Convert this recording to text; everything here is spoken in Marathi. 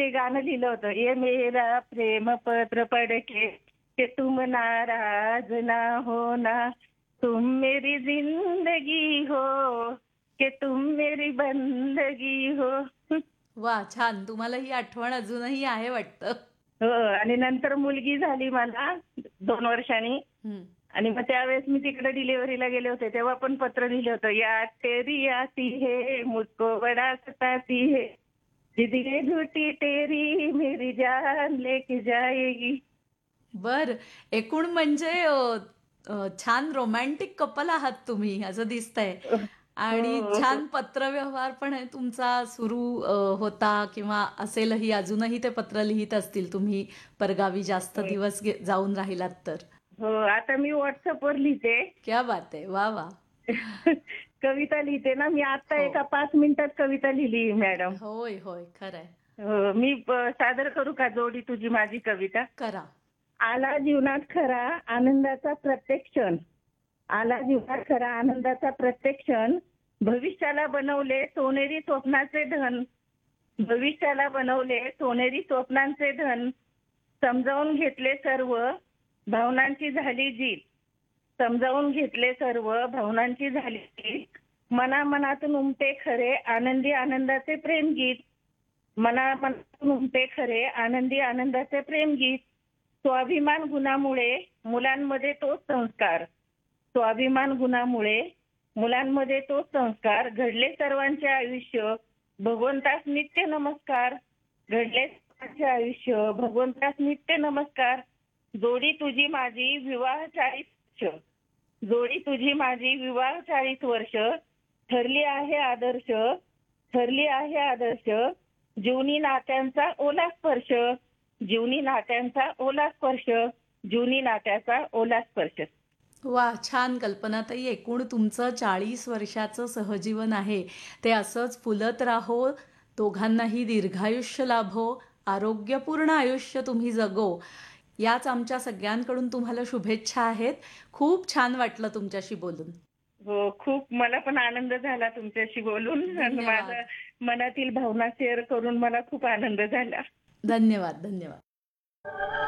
ते गाणं लिहिलं होतं. ये मेरा प्रेम पत्र पढ़ के तुम नाराज ना होना, तुम मेरी जिंदगी हो के तुम मेरी बंदगी हो. वा, छान. तुम्हाला ही आठवण अजूनही आहे वाटतं. हो आणि नंतर मुलगी झाली मला 2 वर्षांनी हं. आणि मग त्यावेळेस मी तिकडे डिलिव्हरीला गेले होते. तेव्हा पण पत्र लिहिलं होतं. या तेरी आती है मुझको बड़ा सताती है. दीदी ये झूठी तेरी मेरी जान लेके जाएगी. बरं. एकूण म्हणजे छान रोमॅन्टिक कपल आहात तुम्ही असं दिसतंय. हो, आणि हो, हो. छान पत्रव्यवहार पण आहे तुमचा सुरू होता किंवा असेलही अजूनही ते पत्र लिहित असतील तुम्ही परगावी जास्त होय. दिवस जाऊन राहिलात तर. हो, आता मी WhatsAppवर लिहिते. क्या बात है! वाह, वाह! कविता लिहिते ना. मी आता हो. एका 5 मिनिटात कविता लिहिली मॅडम. होय, होय. खरंय. मी सादर करू का जोडी तुझी माझी कविता? करा. आला जीवनात खरा आनंदाचा प्रत्येक क्षण. आला जीवनात खरा आनंदाचा प्रत्येक क्षण. भविष्याला बनवले सोनेरी स्वप्नाचे धन. भविष्याला बनवले सोनेरी स्वप्नांचे धन. समजावून घेतले सर्व भावनांची झाली जीत. समजावून घेतले सर्व भावनांची झाली जीत. मनामनातून उमटे खरे आनंदी आनंदाचे प्रेमगीत. मनामनातून उमटे खरे आनंदी आनंदाचे प्रेमगीत. स्वाभिमान गुणामुळे मुलांमध्ये तोच संस्कार. स्वाभिमान गुणामुळे मुलांमध्ये तोच संस्कार. घडले सर्वांचे आयुष्य भगवंतास नित्य नमस्कार. घडले सर्वांचे आयुष्य भगवंतास नित्य नमस्कार. जोडी तुझी माझी विवाह 40 वर्ष. जोडी तुझी माझी विवाह 40 वर्ष. ठरली आहे आदर्श. ठरली आहे आदर्श. जीवनी नात्यांचा ओला स्पर्श. जीवनी नात्यांचा ओला स्पर्श. जीवनी नात्याचा ओला स्पर्श. वा, छान कल्पनाताई. एकूण तुमचं 40 वर्षाचं सहजीवन आहे ते असंच फुलत राहो, दोघांनाही दीर्घायुष्य लाभो, आरोग्यपूर्ण आयुष्य तुम्ही जगो, याच आमच्या सगळ्यांकडून तुम्हाला शुभेच्छा आहेत. खूप छान वाटलं तुमच्याशी बोलून. हो, खूप मला पण आनंद झाला तुमच्याशी बोलून आणि माझ्या धन्यवाद. मनातील भावना शेअर करून मला खूप आनंद झाला. धन्यवाद. धन्यवाद.